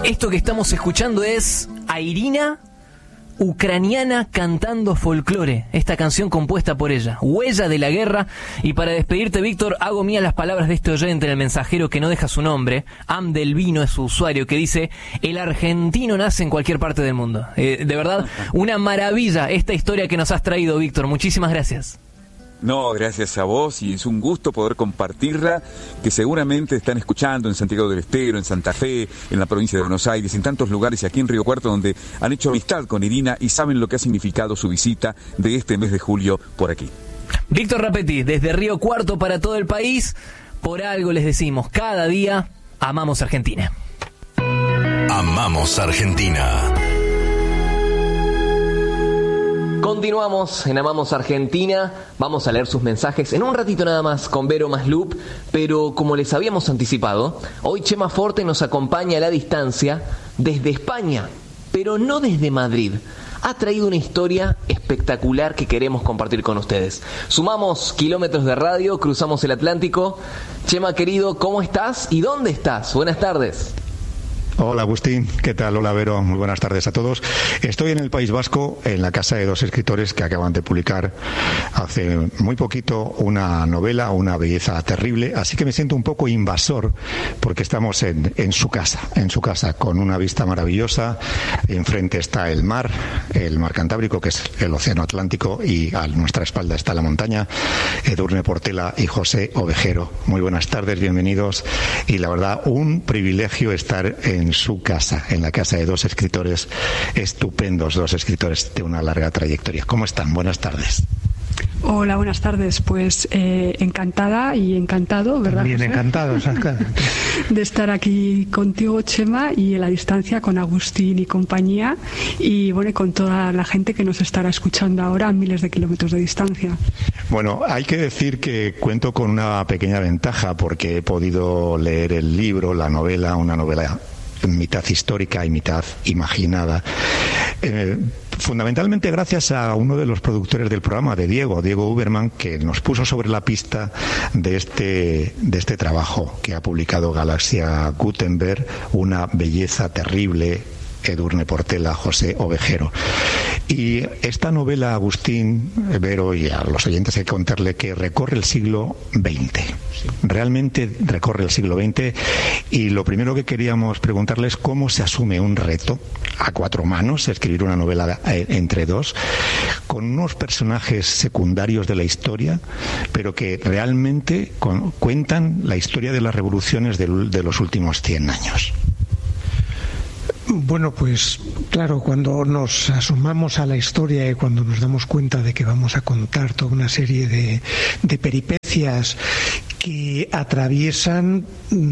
Esto que estamos escuchando es a Irina, ucraniana cantando folclore, esta canción compuesta por ella, Huella de la Guerra. Y para despedirte, Víctor, hago mía las palabras de este oyente en el mensajero que no deja su nombre, Am del Vino es su usuario, que dice: el argentino nace en cualquier parte del mundo. De verdad, una maravilla esta historia que nos has traído, Víctor. Muchísimas gracias. No, gracias a vos, y es un gusto poder compartirla, que seguramente están escuchando en Santiago del Estero, en Santa Fe, en la provincia de Buenos Aires, en tantos lugares, y aquí en Río Cuarto, donde han hecho amistad con Irina y saben lo que ha significado su visita de este mes de julio por aquí. Víctor Rapetti, desde Río Cuarto para todo el país. Por algo les decimos, cada día amamos Argentina. Amamos Argentina. Continuamos en Amamos Argentina. Vamos a leer sus mensajes en un ratito nada más con Vero Maslup, pero como les habíamos anticipado, hoy Chema Forte nos acompaña a la distancia desde España, pero no desde Madrid. Ha traído una historia espectacular que queremos compartir con ustedes. Sumamos kilómetros de radio, cruzamos el Atlántico. Chema querido, ¿cómo estás y dónde estás? Buenas tardes. Hola Agustín, ¿qué tal? Hola Vero, muy buenas tardes a todos. Estoy en el País Vasco, en la casa de dos escritores que acaban de publicar hace muy poquito una novela, Una belleza terrible, así que me siento un poco invasor porque estamos en su casa, con una vista maravillosa. Enfrente está el mar Cantábrico, que es el océano Atlántico, y a nuestra espalda está la montaña. Edurne Portela y José Ovejero. Muy buenas tardes, bienvenidos, y la verdad, un privilegio estar en su casa, en la casa de dos escritores estupendos, dos escritores de una larga trayectoria. ¿Cómo están? Buenas tardes. Hola, buenas tardes. Pues encantada y encantado, ¿verdad? Bien, encantado de estar aquí contigo, Chema, y en la distancia con Agustín y compañía, y bueno, con toda la gente que nos estará escuchando ahora a miles de kilómetros de distancia. Bueno, hay que decir que cuento con una pequeña ventaja porque he podido leer el libro, la novela, una novela mitad histórica y mitad imaginada, fundamentalmente gracias a uno de los productores del programa, de Diego Uberman, que nos puso sobre la pista de este trabajo que ha publicado Galaxia Gutenberg, Una belleza terrible, Edurne Portela, José Ovejero. Y esta novela, Agustín, Vero, y a los oyentes hay que contarle que recorre el siglo XX. Realmente recorre el siglo XX, y lo primero que queríamos preguntarles es cómo se asume un reto a cuatro manos, escribir una novela entre dos, con unos personajes secundarios de la historia, pero que realmente cuentan la historia de las revoluciones de los últimos 100 años. Bueno, pues claro, cuando nos asomamos a la historia y cuando nos damos cuenta de que vamos a contar toda una serie de peripecias que atraviesan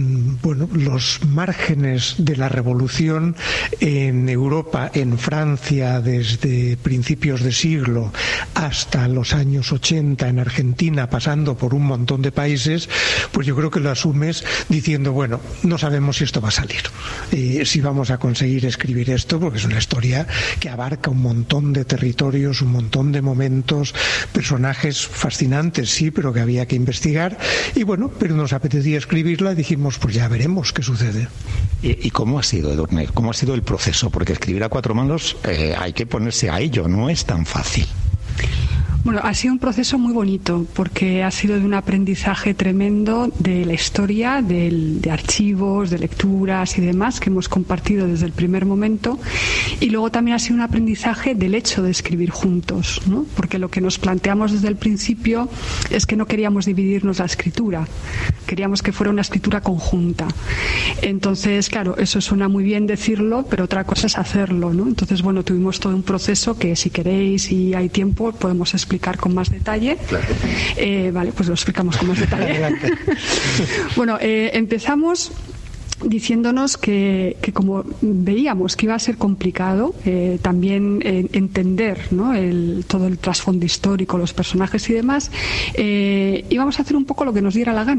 los márgenes de la revolución en Europa, en Francia desde principios de siglo hasta los años 80 en Argentina, pasando por un montón de países, pues yo creo que lo asumes diciendo, bueno, no sabemos si esto va a salir, si vamos a conseguir escribir esto, porque es una historia que abarca un montón de territorios, un montón de momentos, personajes fascinantes, sí, pero que había que investigar. Y bueno, pero nos apetecía escribirla y dijimos, pues ya veremos qué sucede. ¿Y cómo ha sido, Edurne? ¿Cómo ha sido el proceso? Porque escribir a cuatro manos hay que ponerse a ello, no es tan fácil. Bueno, ha sido un proceso muy bonito porque ha sido de un aprendizaje tremendo de la historia, de archivos, de lecturas y demás que hemos compartido desde el primer momento, y luego también ha sido un aprendizaje del hecho de escribir juntos, ¿no? Porque lo que nos planteamos desde el principio es que no queríamos dividirnos la escritura, queríamos que fuera una escritura conjunta. Entonces, claro, eso suena muy bien decirlo, pero otra cosa es hacerlo, ¿no? Entonces, bueno, tuvimos todo un proceso que, si queréis y hay tiempo, podemos explicar con más detalle. Claro. Vale, pues lo explicamos con más detalle. Bueno, empezamos diciéndonos que como veíamos que iba a ser complicado también entender, ¿no?, todo el trasfondo histórico, los personajes y demás, íbamos a hacer un poco lo que nos diera la gana.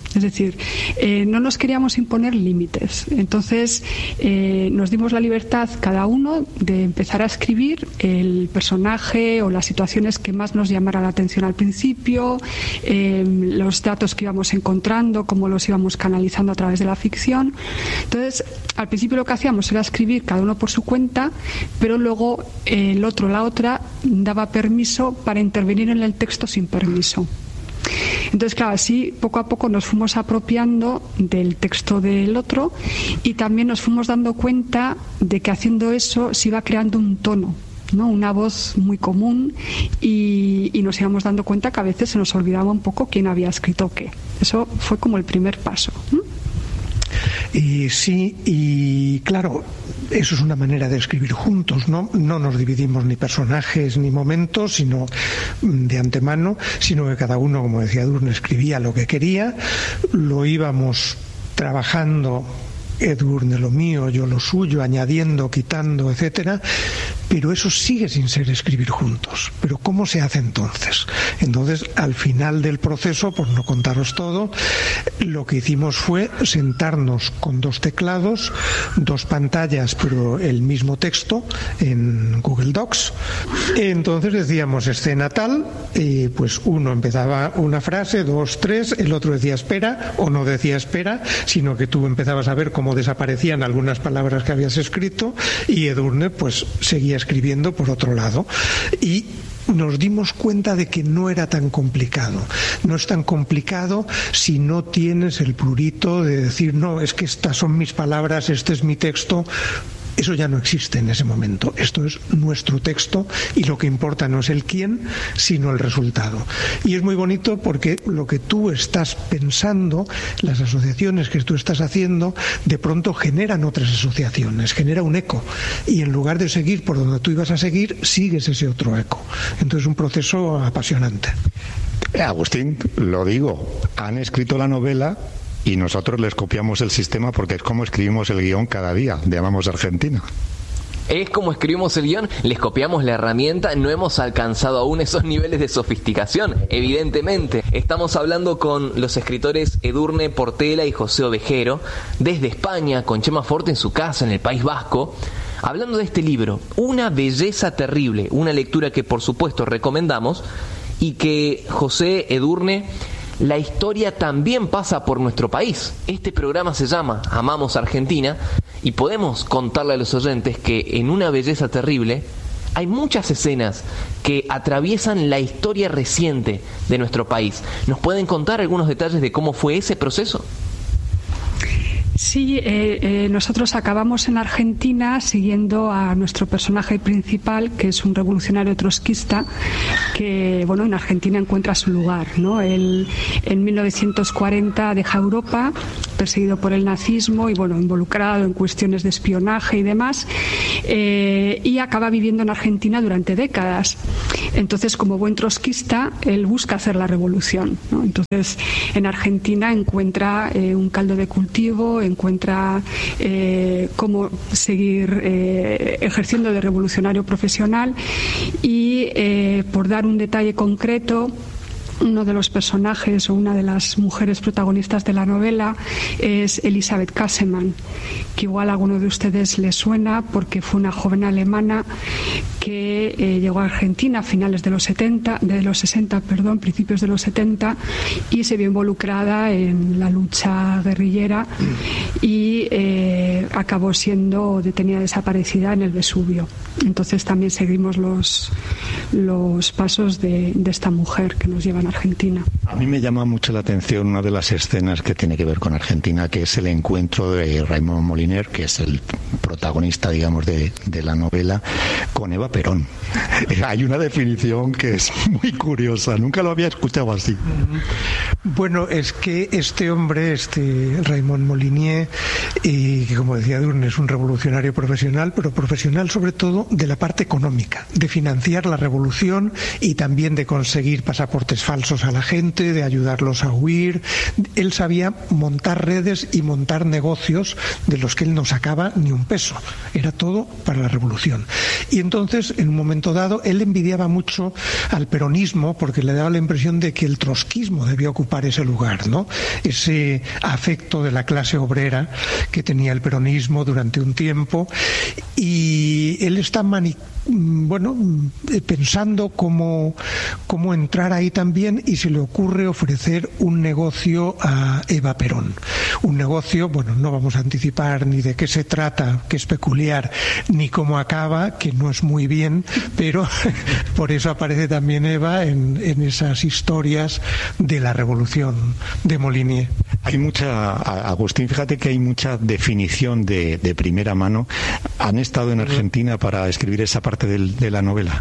Es decir, no nos queríamos imponer límites. Entonces nos dimos la libertad cada uno de empezar a escribir el personaje o las situaciones que más nos llamara la atención al principio, los datos que íbamos encontrando, cómo los íbamos canalizando a través de la ficción. Entonces, al principio lo que hacíamos era escribir cada uno por su cuenta, pero luego el otro, la otra, daba permiso para intervenir en el texto sin permiso. Entonces, claro, así poco a poco nos fuimos apropiando del texto del otro y también nos fuimos dando cuenta de que haciendo eso se iba creando un tono, ¿no? Una voz muy común y nos íbamos dando cuenta que a veces se nos olvidaba un poco quién había escrito qué. Eso fue como el primer paso. Y sí, y claro, eso es una manera de escribir juntos, ¿no? No nos dividimos ni personajes ni momentos, sino de antemano, sino que cada uno, como decía Edurne, escribía lo que quería, lo íbamos trabajando, Edurne lo mío, yo lo suyo, añadiendo, quitando, etcétera, pero eso sigue sin ser escribir juntos. Pero ¿cómo se hace entonces? Entonces, al final del proceso, por no contaros todo, lo que hicimos fue sentarnos con 2 teclados, 2 pantallas, pero el mismo texto en Google Docs. Entonces decíamos escena tal, y pues uno empezaba una frase, 2, 3, el otro decía espera, o no decía espera, sino que tú empezabas a ver cómo desaparecían algunas palabras que habías escrito, y Edurne pues seguía escribiendo por otro lado. Y nos dimos cuenta de que no era tan complicado. No es tan complicado si no tienes el prurito de decir, no, es que estas son mis palabras, este es mi texto. Eso ya no existe en ese momento. Esto es nuestro texto y lo que importa no es el quién, sino el resultado. Y es muy bonito porque lo que tú estás pensando, las asociaciones que tú estás haciendo, de pronto generan otras asociaciones, genera un eco. Y en lugar de seguir por donde tú ibas a seguir, sigues ese otro eco. Entonces es un proceso apasionante. Agustín, lo digo, han escrito la novela y nosotros les copiamos el sistema porque es como escribimos el guión cada día de Amamos Argentina. Es como escribimos el guión, les copiamos la herramienta, no hemos alcanzado aún esos niveles de sofisticación, evidentemente. Estamos hablando con los escritores Edurne Portela y José Ovejero, desde España, con Chema Forte en su casa, en el País Vasco, hablando de este libro, Una belleza terrible, una lectura que por supuesto recomendamos, y que José, Edurne, la historia también pasa por nuestro país. Este programa se llama Amamos Argentina y podemos contarle a los oyentes que en Una belleza terrible hay muchas escenas que atraviesan la historia reciente de nuestro país. ¿Nos pueden contar algunos detalles de cómo fue ese proceso? Sí, nosotros acabamos en Argentina siguiendo a nuestro personaje principal, que es un revolucionario trotskista que, bueno, en Argentina encuentra su lugar, ¿no? Él en 1940 deja Europa, perseguido por el nazismo y, bueno, involucrado en cuestiones de espionaje y demás, y acaba viviendo en Argentina durante décadas. Entonces, como buen trotskista, él busca hacer la revolución, ¿no? Entonces, en Argentina encuentra un caldo de cultivo, encuentra cómo seguir ejerciendo de revolucionario profesional y, por dar un detalle concreto, uno de los personajes o una de las mujeres protagonistas de la novela es Elisabeth Kassemann, que igual a alguno de ustedes le suena porque fue una joven alemana que llegó a Argentina a finales de los 60, principios de los 70, y se vio involucrada en la lucha guerrillera y acabó siendo detenida, desaparecida en el Vesubio. Entonces también seguimos los pasos de esta mujer que nos lleva a Argentina. A mí me llama mucho la atención una de las escenas que tiene que ver con Argentina, que es el encuentro de Raymond Moliner, que es el protagonista, digamos, de la novela, con Eva Perón. Hay una definición que es muy curiosa, nunca lo había escuchado así. Bueno, es que este hombre, Raymond Moliner, y que, como decía Edurne, es un revolucionario profesional, pero profesional sobre todo de la parte económica, de financiar la revolución y también de conseguir pasaportes falsos a la gente, de ayudarlos a huir. Él sabía montar redes y montar negocios de los que él no sacaba ni un peso. Era todo para la revolución. Y entonces, en un momento dado, él envidiaba mucho al peronismo porque le daba la impresión de que el trotskismo debía ocupar ese lugar, ¿no? Ese afecto de la clase obrera que tenía el peronismo durante un tiempo, y él está pensando cómo entrar ahí también, y se le ocurre ofrecer un negocio a Eva Perón. Un negocio, no vamos a anticipar ni de qué se trata, que es peculiar, ni cómo acaba, que no es muy bien, pero por eso aparece también Eva en esas historias de la revolución de Molinier. Hay mucha, Agustín, fíjate que hay mucha definición de primera mano. ¿Han estado en Argentina para escribir esa parte de la novela?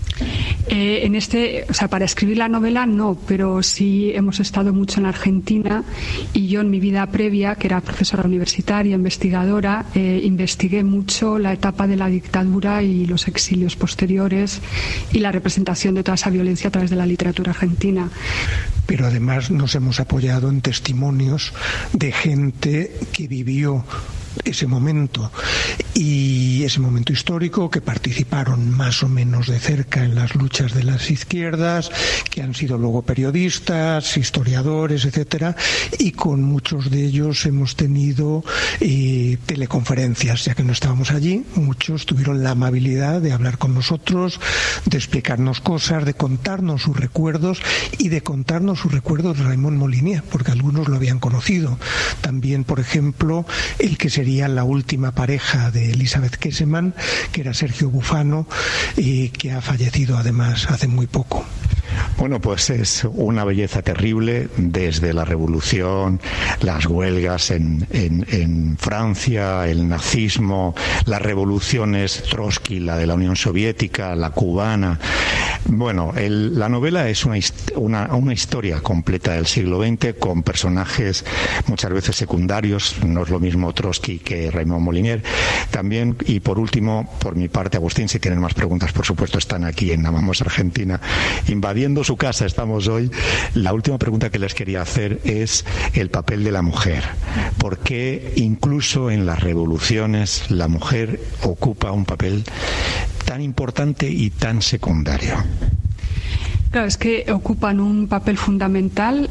Para escribir la novela no, pero sí hemos estado mucho en Argentina, y yo en mi vida previa, que era profesora universitaria, investigadora, investigué mucho la etapa de la dictadura y los exilios posteriores y la representación de toda esa violencia a través de la literatura argentina. Pero además nos hemos apoyado en testimonios de gente que vivió ese momento, y ese momento histórico, que participaron más o menos de cerca en las luchas de las izquierdas, que han sido luego periodistas, historiadores, etcétera, y con muchos de ellos hemos tenido teleconferencias, ya que no estábamos allí. Muchos tuvieron la amabilidad de hablar con nosotros, de explicarnos cosas, de contarnos sus recuerdos, y de contarnos sus recuerdos de Raymond Molinier, porque algunos lo habían conocido. También, por ejemplo, el que sería la última pareja de Elizabeth Kesselman, que era Sergio Bufano, y que ha fallecido además hace muy poco. Bueno, pues es una belleza terrible, desde la revolución, las huelgas en Francia, el nazismo, las revoluciones Trotsky, la de la Unión Soviética, la cubana. Bueno, la novela es una historia completa del siglo XX, con personajes muchas veces secundarios. No es lo mismo Trotsky que Raymond Molinier. También, y por último, por mi parte, Agustín, si tienen más preguntas, por supuesto, están aquí en Amamos Argentina, invadiendo su casa estamos hoy. La última pregunta que les quería hacer es el papel de la mujer. ¿Por qué incluso en las revoluciones la mujer ocupa un papel tan importante y tan secundario? Claro, es que ocupan un papel fundamental.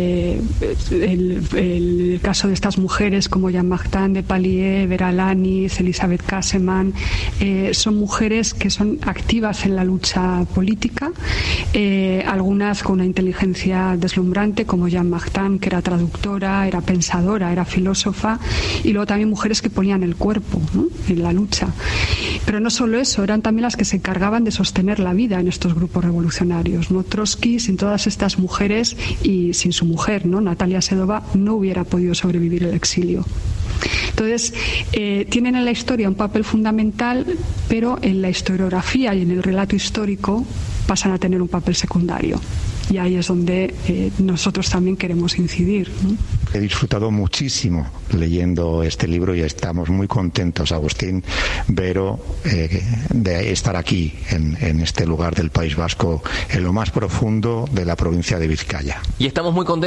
El caso de estas mujeres como Jeanne Martin de Palier, Vera Lanis, Elizabeth Kesselman, son mujeres que son activas en la lucha política, algunas con una inteligencia deslumbrante, como Jeanne Martin, que era traductora, era pensadora, era filósofa, y luego también mujeres que ponían el cuerpo, ¿no?, en la lucha. Pero no solo eso, eran también las que se encargaban de sostener la vida en estos grupos revolucionarios, ¿no? Trotsky, sin todas estas mujeres y sin su mujer, ¿no?, Natalia Sedova, no hubiera podido sobrevivir el exilio. Entonces, tienen en la historia un papel fundamental, pero en la historiografía y en el relato histórico pasan a tener un papel secundario. Y ahí es donde nosotros también queremos incidir, ¿no? He disfrutado muchísimo leyendo este libro y estamos muy contentos, Agustín, Vero, de estar aquí en este lugar del País Vasco, en lo más profundo de la provincia de Vizcaya. Y estamos muy contentos